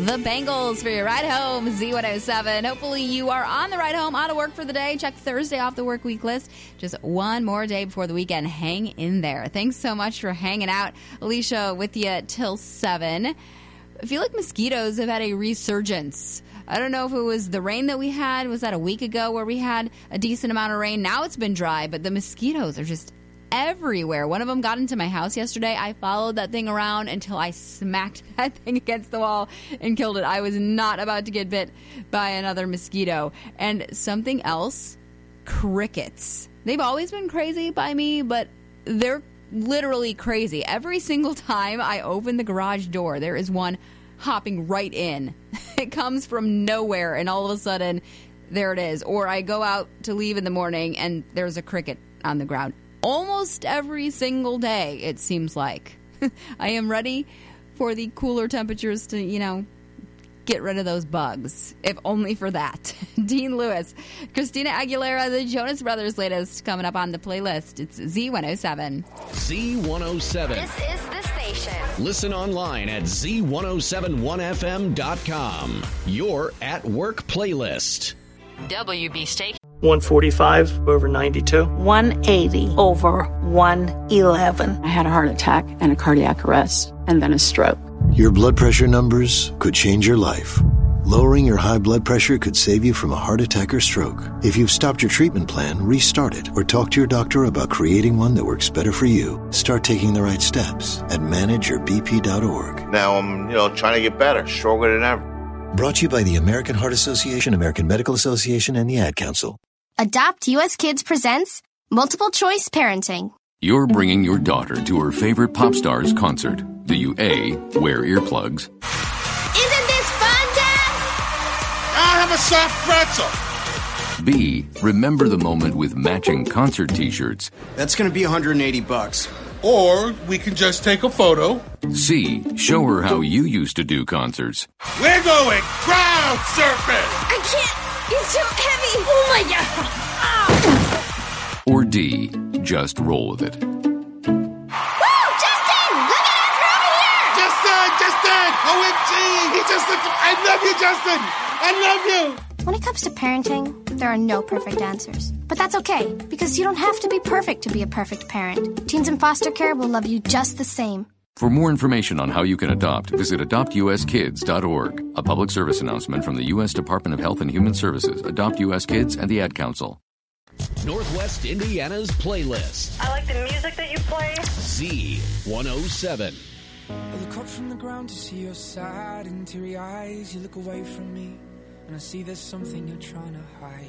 The Bengals for your ride home, Z107. Hopefully you are on the ride home, out of work for the day. Check Thursday off the work week list. Just one more day before the weekend. Hang in there. Thanks so much for hanging out. Alicia with you till 7. I feel like mosquitoes have had a resurgence. I don't know if it was the rain that we had. Was that a week ago where we had a decent amount of rain? Now it's been dry, but the mosquitoes are just everywhere. One of them got into my house yesterday. I followed that thing around until I smacked that thing against the wall and killed it. I was not about to get bit by another mosquito. And something else, crickets. They've always been crazy by me, but they're literally crazy. Every single time I open the garage door, there is one hopping right in. It comes from nowhere, and all of a sudden, there it is. Or I go out to leave in the morning, and there's a cricket on the ground. Almost every single day, it seems like. I am ready for the cooler temperatures to, get rid of those bugs, if only for that. Dean Lewis, Christina Aguilera, the Jonas Brothers latest coming up on the playlist. It's Z107. Z107. This is the station. Listen online at Z1071FM.com. Your at work playlist. WB Station. 145 over 92. 180 over 111. I had a heart attack and a cardiac arrest and then a stroke. Your blood pressure numbers could change your life. Lowering your high blood pressure could save you from a heart attack or stroke. If you've stopped your treatment plan, restart it or talk to your doctor about creating one that works better for you. Start taking the right steps at manageyourbp.org. Now I'm, trying to get better, stronger than ever. Brought to you by the American Heart Association, American Medical Association, and the Ad Council. Adopt US Kids presents Multiple Choice Parenting. You're bringing your daughter to her favorite pop star's concert. Do you A, wear earplugs? Isn't this fun, Dad? I have a soft pretzel. B, remember the moment with matching concert t-shirts. That's going to be $180. Or we can just take a photo. C, show her how you used to do concerts. We're going crowd surfing. I can't. It's too heavy. Oh, my God. Or D, just roll with it. OMG! He just looked. I love you, Justin! I love you! When it comes to parenting, there are no perfect answers. But that's okay, because you don't have to be perfect to be a perfect parent. Teens in foster care will love you just the same. For more information on how you can adopt, visit adoptuskids.org. A public service announcement from the U.S. Department of Health and Human Services, Adopt U.S. Kids, and the Ad Council. Northwest Indiana's playlist. I like the music that you play. Z107. I look up from the ground to see your sad and teary eyes. You look away from me, and I see there's something you're trying to hide.